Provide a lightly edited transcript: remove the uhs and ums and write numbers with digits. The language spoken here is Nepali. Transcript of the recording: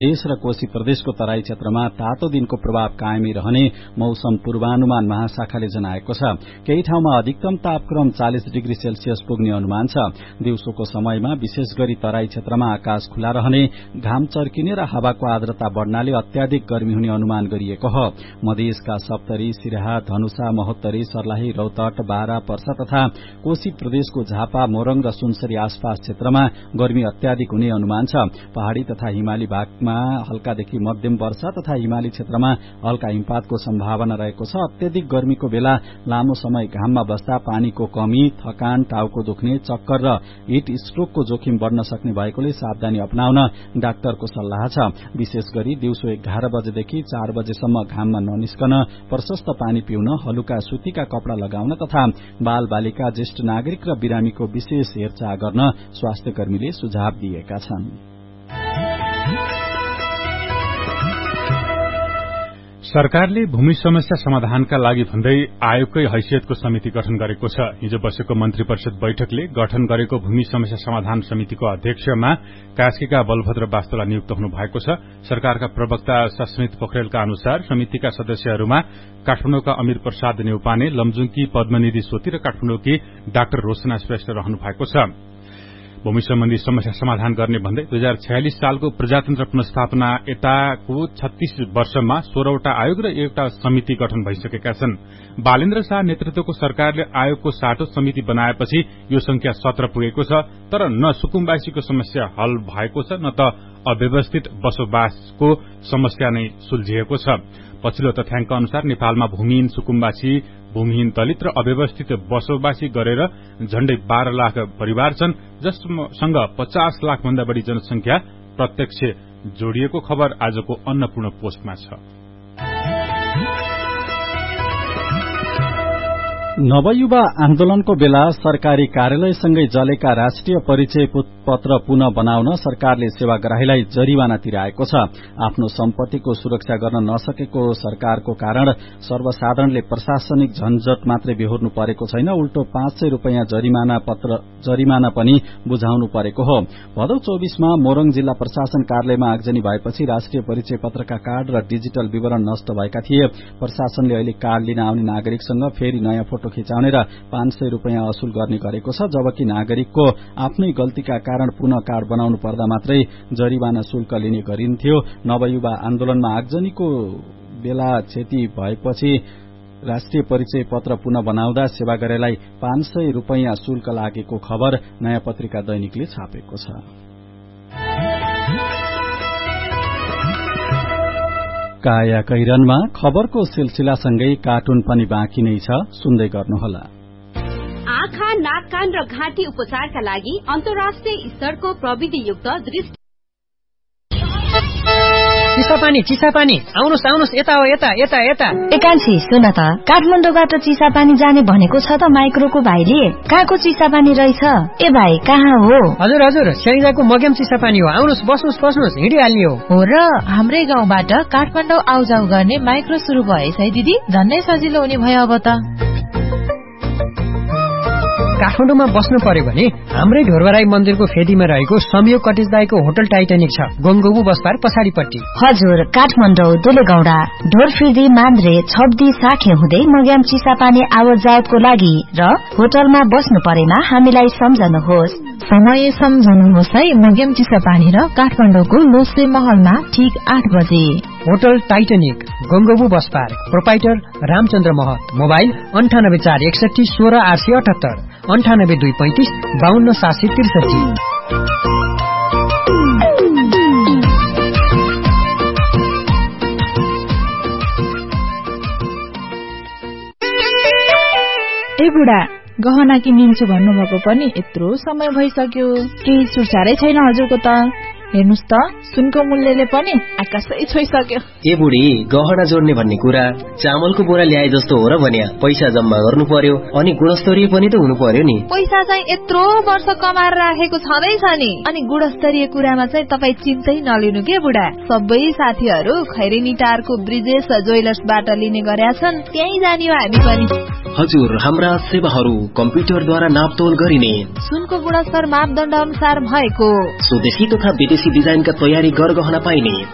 देश र कोशी प्रदेशको तराई क्षेत्रमा तातो दिनको प्रभाव कायमै रहने मौसम पूर्वानुमान महाशाखाले जनाएको छ। केही ठाउँमा अधिकतम तापक्रम 40 डिग्री सेल्सियस पुग्ने अनुमान छ। दिउँसोको समयमा विशेष गरी तराई क्षेत्रमा आकाश खुला रहने, घाम चर्किने र हावाको आर्द्रता बढ़नाले अत्याधिक गर्मी हुने अनुमान गरिएको हो। मधेसका सप्तरी, सिराहा, धनुषा, महोत्तरी, सर्लाही, रौतहट, बारा, पर्सा तथा कोशी प्रदेशको झापा, मोरङ र सुनसरी आसपास क्षेत्रमा गर्मी अत्याधिक हुने अनुमान छ। पहाड़ी तथा हिमाली भागमा हल्कादेखि मध्यम वर्षा तथा हिमाली क्षेत्रमा हल्का हिमपातको सम्भावना रहेको छ। अत्यधिक गर्मीको बेला लामो समय घाममा बस्दा पानीको कमी, थकान, टाउको दुख्ने, चक्कर र हिट स्ट्रोकको जोखिम बढ़न सक्ने भएकोले सावधानी अपनाउन डाक्टरको सल्लाह छ। विशेष गरी दिउँसो 11 बजेदेखि 4 बजेसम्म घाममा ननिस्कन, प्रशस्त पानी पिउन, हलुका सुतीका कपड़ा लगाउन तथा बाल बालिका, ज्येष्ठ नागरिक र बिरामीको विशेष हेरचाह गर्न स्वास्थ्य कर्मीले सुझाव दिएका छन्। सरकारले भूमि समस्या समाधानका लागि भन्दै आयोगकै हैसियतको समिति गठन गरेको छ। हिजो बसेको मन्त्री परिषद बैठकले गठन गरेको भूमि समस्या समाधान समितिको अध्यक्षमा कास्कीका बलभद्र वास्तोला नियुक्त हुनु भएको छ। सरकारका प्रवक्ता सस्मित पोखरेलका अनुसार समितिका सदस्यहरूमा काठमाडौँका अमीर प्रसाद नेउपाने, लमजुङकी पद्मनिधि सोती र काठमाडौँकी डाक्टर रोशना श्रेष्ठ रहनु भएको छ। भूमि सम्बन्धी समस्या समाधान गर्ने भन्दै 2046 सालको प्रजातन्त्र पुनर्स्थापना यताको 36 वर्षमा 16वटा आयोग र एउटा समिति गठन भइसकेका छन्। बालेन्द्र शाह नेतृत्वको सरकारले आयोगको साटो समिति बनाएपछि यो संख्या 17 पुगेको छ। तर न सुकुम्बासीको समस्या हल भएको छ न त अव्यवस्थित बसोबासको समस्या नै सुल्झिएको छ। पछिल्लो तथ्याङ्क अनुसार नेपालमा भूमिहीन सुकुम्बासी, भूमिहीन दलित र अव्यवस्थित बसोबासी गरेर झण्डै 12 लाख परिवार छन्, जससँग 50 लाख भन्दा बढ़ी जनसंख्या प्रत्यक्ष जोडिएको खबर आजको अन्नपूर्ण पोस्टमा छ। नवयुवा आन्दोलनको बेला सरकारी कार्यालयसँगै जलेका राष्ट्रिय परिचय पत्र पुनः बनाउन सरकारले सेवाग्राहीलाई जरिवाना तिराएको छ। आफ्नो सम्पत्तिको सुरक्षा गर्न नसकेको सरकारको कारण सर्वसाधारणले प्रशासनिक झन्झट मात्रै बेहोर्नु परेको छैन, उल्टो 500 रूपैयाँ जरिमाना पनि बुझाउनु परेको हो। भदौ 24 मा मोरङ जिल्ला प्रशासन कार्यालयमा आगजनी भएपछि राष्ट्रिय परिचय पत्रका कार्ड र डिजिटल विवरण नष्ट भएका थिए। प्रशासनले अहिले कार्ड लिन आउने नागरिकसँग फेरि नयाँ फोटो खिचाउने र 500 रूपैयाँ असुल गर्ने गरेको छ, जबकि नागरिकको आफ्नै गल्तीका कारण पुनः कार्ड बनाउनु पर्दा मात्रै जरिवाना शुल्क लिने गरिन्थ्यो। नवयुवा आन्दोलनमा आगजनीको बेला क्षति भएपछि राष्ट्रिय परिचय पत्र पुनः बनाउँदा सेवाग्राहीलाई 500 रूपैयाँ शुल्क लागेको खबर नयाँ पत्रिका दैनिकले छापेको छ। काया कैरनमा खबरको सिलसिलासँगै कार्टुन पनि बाँकी नै छ, सुन्दै गर्नुहोला। आँखा, नाक, कान र घाँटी उपचारका लागि अन्तर्राष्ट्रिय स्तरको प्रविधियुक्त दृष्टि चिसापानी आउनुहोस् यता हो, यता यता यता। एकान्छी सुन त, काठमाडौँबाट चिसापानी जाने भनेको छ त माइक्रोको भाइले। कहाँको चिसापानी रहेछ? ए भाइ कहाँ हो? हजुर स्याङ्जाको मग्याम चिसापानी हो। आउनुहोस्, बस्नुहोस्, हिँडिहाल्ने हो र हाम्रै गाउँबाट काठमाडौँ आउजाउ गर्ने माइक्रो सुरु भएछ है दिदी, झन्नै सजिलो हुने भयो अब त। काठमाडौँमा बस्नु पर्यो भने हाम्रै ढोरबराई मन्दिरको फेदीमा रहेको संयोग कटेज दाईको होटल टाइटानिक छ, गोङगोबु बसपार पछाडिपट्टि। हजुर, काठमाडौँ दुलेगौडा ढोरफिर्दी मान्द्रे छब्दी साखे हुँदै मग्याम चिसापानी आवत जावतको लागि र होटलमा बस्नु परेमा हामीलाई सम्झनुहोस्। समय सम्झनुहोस् है, मग्याम चिसापानी र काठमाडौँको लोसे महलमा ठीक 8 बजे। होटल टाइटानिक, गोङगोबु बसपार, प्रोपाइटर रामचन्द्र महत। मोबाइल 984161 16878, 982535 52763। ए बुढा, गहना किनिन्छु भन्नुभएको पनि यत्रो समय भइसक्यो, केही सुसारै छैन हजुरको त। हेर्नुस् त, सुनको मूल्यले पनि आकाशै छोइसक्यो। ए बुढी, गहना जोड्ने भन्ने कुरा चामलको बोरा ल्याए जस्तो हो र भन्या। पैसा जम्मा गर्नु पर्यो अनि गुणस्तरीय पनि त हुनु पर्यो नि। पैसा चाहिँ यत्रो वर्ष कमाएर राखेको छँदैछ नि। अनि गुणस्तरीय कुरामा चाहिँ तपाईँ चिन्तै नलिनु के बुढा। सबै साथीहरू खैरेनी टारको ब्रिजेश ज्वेलर्सबाट लिने गरेका छन्, त्यही जाने हो हामी पनि। हजुर, हाम्रा सेवाहरू कम्प्युटरद्वारा नापतोल गरिने, सुनको गुणस्तर मापदण्ड अनुसार भएको, स्वदेशी तथा विदेशी डिजाइनका तयारी गरगहना पाइने,